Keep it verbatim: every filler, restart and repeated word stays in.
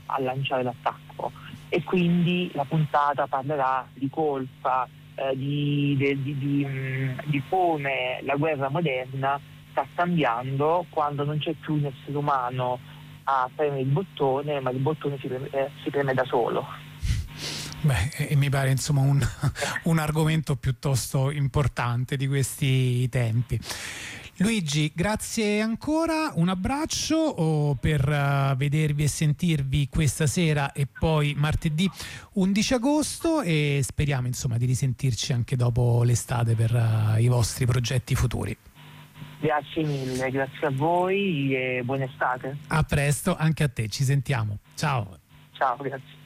a lanciare l'attacco, e quindi la puntata parlerà di colpa, eh, di, di, di, di, mh, di come la guerra moderna sta cambiando quando non c'è più un essere umano a premere il bottone, ma il bottone si preme, eh, si preme da solo. Beh, e mi pare insomma un, un argomento piuttosto importante di questi tempi. Luigi, grazie ancora, un abbraccio oh, per uh, vedervi e sentirvi questa sera e poi martedì undici agosto, e speriamo insomma di risentirci anche dopo l'estate per uh, i vostri progetti futuri. Grazie mille, grazie a voi e buona estate. A presto, anche a te, ci sentiamo. Ciao. Ciao, grazie.